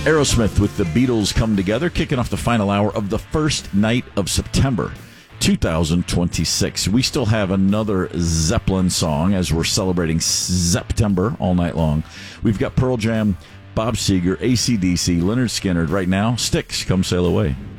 Aerosmith with the Beatles Come Together, kicking off the final hour of the first night of September 2026. We still have another Zeppelin song as we're celebrating September all night long. We've got Pearl Jam, Bob Seger, AC/DC, Lynyrd Skynyrd. Right now, Styx, Come Sail Away.